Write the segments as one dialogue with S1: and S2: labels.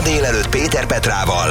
S1: délelőtt Péter Petrával.
S2: A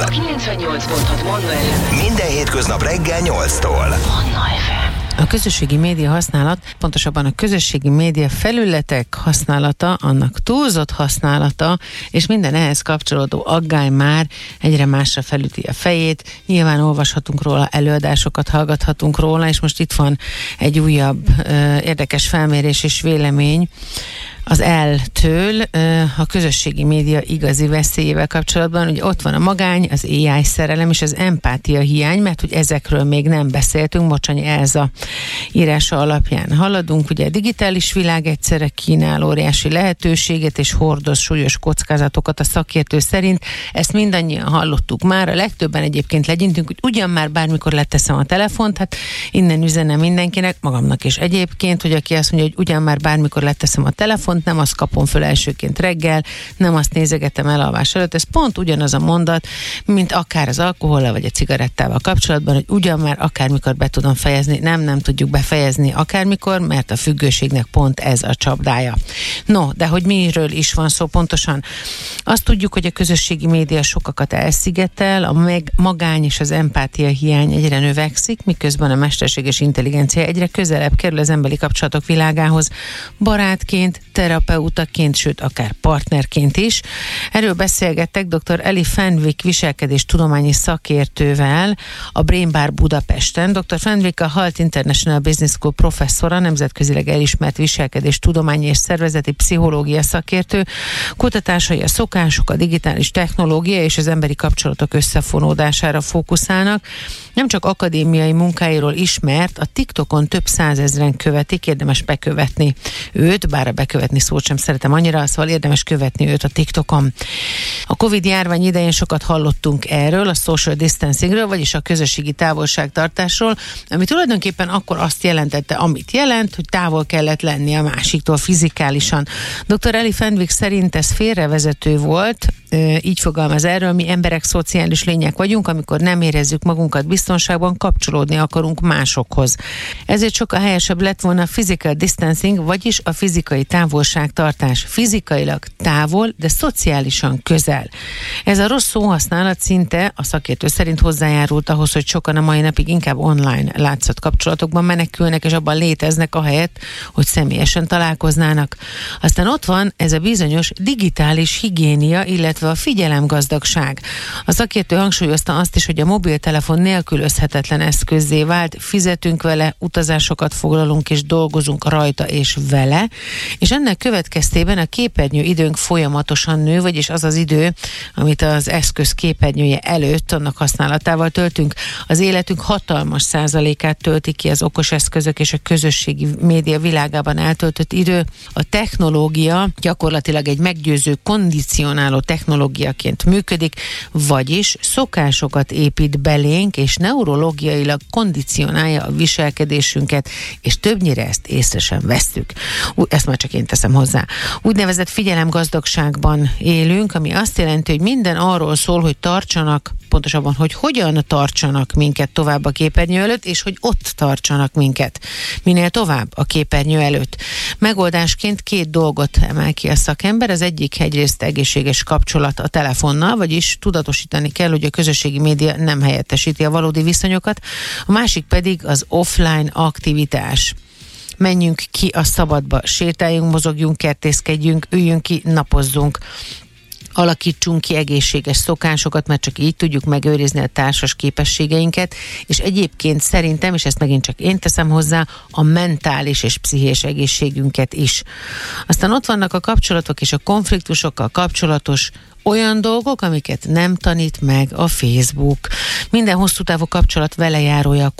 S2: 98.6 Manna FM.
S1: Minden hétköznap reggel 8-tól.
S2: Manna FM.
S3: A közösségi média használat, pontosabban a közösségi média felületek használata, annak túlzott használata, és minden ehhez kapcsolódó aggály már egyre másra felüti a fejét. Nyilván olvashatunk róla, előadásokat hallgathatunk róla, és most itt van egy újabb érdekes felmérés és vélemény az ELTől a közösségi média igazi veszélyével kapcsolatban. Ugye ott van a magány, az AI szerelem és az empátia hiány, mert hogy ezekről még nem beszéltünk. Mocsony Elza írása alapján haladunk. Ugye a digitális világ egyszerre kínál óriási lehetőséget és hordoz súlyos kockázatokat a szakértő szerint. Ezt mindannyian hallottuk már. A legtöbben egyébként legyintünk, hogy ugyan már bármikor leteszem a telefont, hát innen üzenem mindenkinek, magamnak is egyébként, hogy aki azt mondja, hogy ugyan már bármikor leteszem a telefont, nem azt kapom föl elsőként reggel, nem azt nézegetem elalvás előtt. Ez pont ugyanaz a mondat, mint akár az alkohollal vagy a cigarettával kapcsolatban, hogy ugyan már akármikor be tudom fejezni, nem tudjuk befejezni akármikor, mert a függőségnek pont ez a csapdája. No, de hogy miről is van szó pontosan? Azt tudjuk, hogy a közösségi média sokakat elszigetel, a magány és az empátia hiány egyre növekszik, miközben a mesterséges intelligencia egyre közelebb kerül az emberi kapcsolatok világához, barátként, terapeutaként, sőt, akár partnerként is. Erről beszélgettek dr. Ellie Fenwick viselkedéstudományi szakértővel a Brain Bar Budapesten. Dr. Fenwick a Hult International Business School professzora, nemzetközileg elismert viselkedéstudományi és szervezeti pszichológia szakértő. Kutatásai a szokások, a digitális technológia és az emberi kapcsolatok összefonódására fókuszálnak. Nem csak akadémiai munkáiról ismert, a TikTokon több százezren követik, érdemes bekövetni őt, bár a bekövetni szót sem szeretem annyira, szóval érdemes követni őt a TikTokon. A Covid-járvány idején sokat hallottunk erről, a social distancingről, vagyis a közösségi távolságtartásról, ami tulajdonképpen akkor azt jelentette, amit jelent, hogy távol kellett lenni a másiktól fizikálisan. Dr. Ellie Fenwick szerint ez félrevezető volt, így fogalmaz erről, mi emberek szociális lények vagyunk, amikor nem érezzük magunkat biztonságban, kapcsolódni akarunk másokhoz. Ezért sokkal helyesebb lett volna a physical distancing, vagyis a fizikai távolságtartás. Fizikailag távol, de szociálisan közel. Ez a rossz szóhasználat szinte a szakértő szerint hozzájárult ahhoz, hogy sokan a mai napig inkább online látszat kapcsolatokban menekülnek, és abban léteznek ahelyett, hogy személyesen találkoznának. Aztán ott van ez a bizonyos digitális higiénia, illetve a figyelemgazdagság. A szakértő hangsúlyozta azt is, hogy a mobiltelefon nélkülözhetetlen eszközzé vált, fizetünk vele, utazásokat foglalunk és dolgozunk rajta és vele, és ennek következtében a képernyő időnk folyamatosan nő, vagyis az az idő, amit az eszköz képernyője előtt annak használatával töltünk. Az életünk hatalmas százalékát tölti ki az okos eszközök és a közösségi média világában eltöltött idő. A technológia gyakorlatilag egy meggyőző, kondicionáló technológiaként működik, vagyis szokásokat épít belénk, és neurológiailag kondicionálja a viselkedésünket, és többnyire ezt észre sem vesszük. Ezt már csak én teszem hozzá. Úgynevezett figyelemgazdagságban élünk, ami azt jelenti, hogy minden arról szól, hogy tartsanak, pontosabban, hogy hogyan tartsanak minket tovább a képernyő előtt, és hogy ott tartsanak minket minél tovább a képernyő előtt. Megoldásként 2 dolgot emel ki a szakember. Az egyik egyrészt egészséges kapcsolat a telefonnal, vagyis tudatosítani kell, hogy a közösségi média nem helyettesíti a valódi viszonyokat. A másik pedig az offline aktivitás. Menjünk ki a szabadba, sétáljunk, mozogjunk, kertészkedjünk, üljünk ki, napozzunk. Alakítsunk ki egészséges szokásokat, mert csak így tudjuk megőrizni a társas képességeinket, és egyébként szerintem, és ezt megint csak én teszem hozzá, a mentális és pszichés egészségünket is. Aztán ott vannak a kapcsolatok és a konfliktusokkal kapcsolatos olyan dolgok, amiket nem tanít meg a Facebook. Minden hosszú távú kapcsolat velejárója